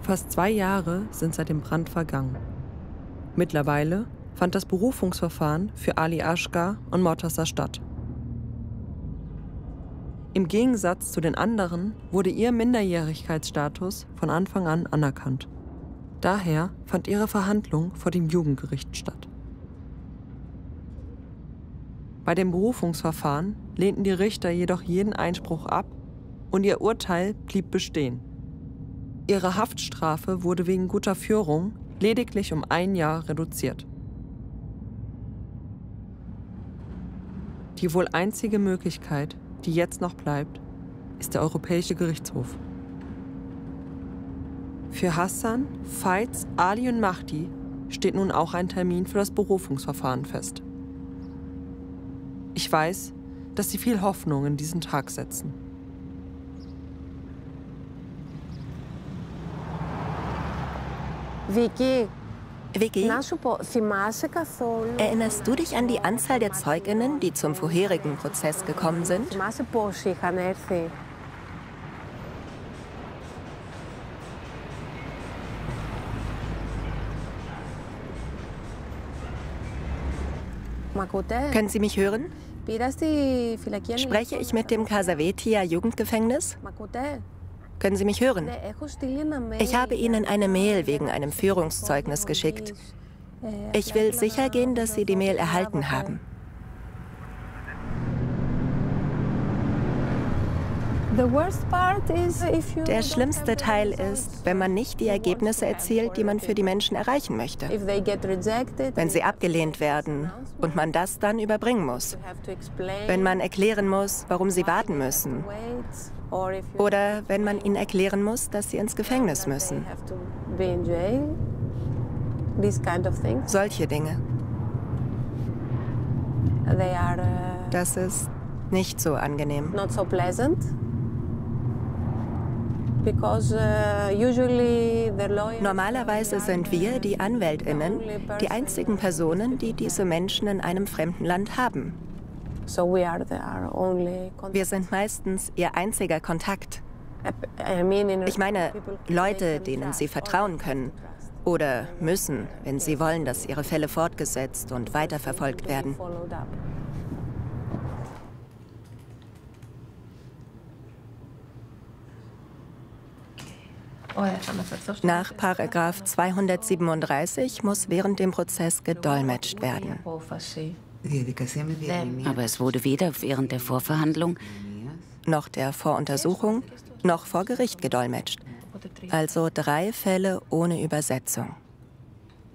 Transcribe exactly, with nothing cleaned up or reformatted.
Fast zwei Jahre sind seit dem Brand vergangen. Mittlerweile fand das Berufungsverfahren für Ali Aşkar und Mortaza statt. Im Gegensatz zu den anderen wurde ihr Minderjährigkeitsstatus von Anfang an anerkannt. Daher fand ihre Verhandlung vor dem Jugendgericht statt. Bei dem Berufungsverfahren lehnten die Richter jedoch jeden Einspruch ab und ihr Urteil blieb bestehen. Ihre Haftstrafe wurde wegen guter Führung lediglich um ein Jahr reduziert. Die wohl einzige Möglichkeit, die jetzt noch bleibt, ist der Europäische Gerichtshof. Für Hassan, Faiz, Ali und Mahdi steht nun auch ein Termin für das Berufungsverfahren fest. Ich weiß, dass sie viel Hoffnung in diesen Tag setzen. Vicky, Vicky, erinnerst du dich an die Anzahl der Zeuginnen, die zum vorherigen Prozess gekommen sind? Können Sie mich hören? Spreche ich mit dem Kasavetia Jugendgefängnis? Können Sie mich hören? Ich habe Ihnen eine Mail wegen einem Führungszeugnis geschickt. Ich will sicher gehen, dass Sie die Mail erhalten haben. Der schlimmste Teil ist, wenn man nicht die Ergebnisse erzielt, die man für die Menschen erreichen möchte. Wenn sie abgelehnt werden und man das dann überbringen muss. Wenn man erklären muss, warum sie warten müssen. Oder wenn man ihnen erklären muss, dass sie ins Gefängnis müssen. Solche Dinge. Das ist nicht so angenehm. Normalerweise sind wir, die AnwältInnen, die einzigen Personen, die diese Menschen in einem fremden Land haben. Wir sind meistens ihr einziger Kontakt. Ich meine, Leute, denen sie vertrauen können oder müssen, wenn sie wollen, dass ihre Fälle fortgesetzt und weiterverfolgt werden. Nach Paragraph zweihundertsiebenunddreißig muss während dem Prozess gedolmetscht werden. Aber es wurde weder während der Vorverhandlung noch der Voruntersuchung noch vor Gericht gedolmetscht. Also drei Fälle ohne Übersetzung.